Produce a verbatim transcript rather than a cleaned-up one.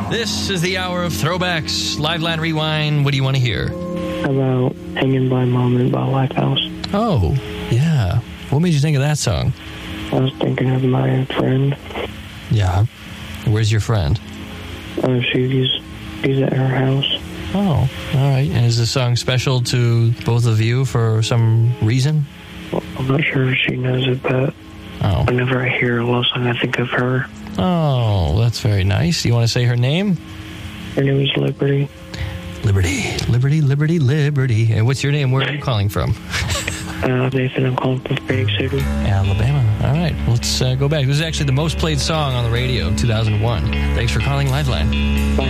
This is the hour of throwbacks. Liveline Rewind. What do you want to hear? About Hanging by Moment by Lifehouse. Oh, yeah. What made you think of that song? I was thinking of my friend. Yeah. Where's your friend? Uh, she's, she's at her house. Oh, all right. And is the song special to both of you for some reason? Well, I'm not sure if she knows it, but oh. whenever I hear a love song, I think of her. Oh, that's very nice. You want to say her name? Her name is Liberty. Liberty, Liberty, Liberty, Liberty. And what's your name? Where are you calling from? uh, Nathan, I'm calling from Phoenix City, Alabama. All right, let's uh, go back. This is actually the most played song on the radio, two thousand one. Thanks for calling Liveline. Bye.